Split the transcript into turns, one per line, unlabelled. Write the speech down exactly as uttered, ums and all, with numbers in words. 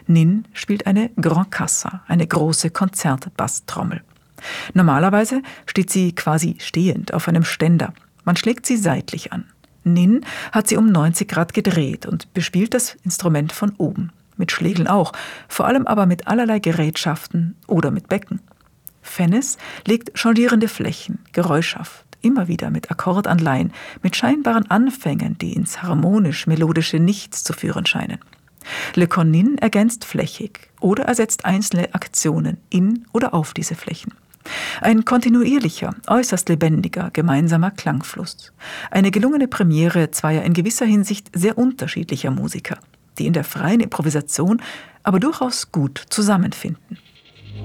Nin spielt eine Grand Cassa, eine große Konzertbasstrommel. Normalerweise steht sie quasi stehend auf einem Ständer. Man schlägt sie seitlich an. Nin hat sie um neunzig Grad gedreht und bespielt das Instrument von oben. Mit Schlägeln auch, vor allem aber mit allerlei Gerätschaften oder mit Becken. Fennes legt jonglierende Flächen, geräuschhaft, immer wieder mit Akkordanleihen, mit scheinbaren Anfängen, die ins harmonisch-melodische Nichts zu führen scheinen. Le Connin ergänzt flächig oder ersetzt einzelne Aktionen in oder auf diese Flächen. Ein kontinuierlicher, äußerst lebendiger, gemeinsamer Klangfluss. Eine gelungene Premiere zweier in gewisser Hinsicht sehr unterschiedlicher Musiker, die in der freien Improvisation aber durchaus gut zusammenfinden.